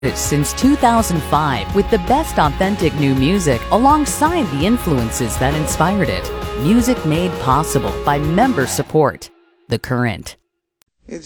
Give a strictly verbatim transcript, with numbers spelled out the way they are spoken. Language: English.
since two thousand five with the best authentic new music alongside the influences that inspired it. Music made possible by member support. The Current.